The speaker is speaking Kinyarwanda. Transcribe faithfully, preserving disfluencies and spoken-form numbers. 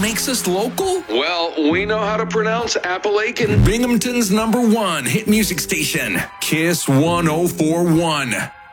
makes us local? Well, we know how to pronounce Appalachian. Binghamton's number one hit music station, Kiss one oh four one.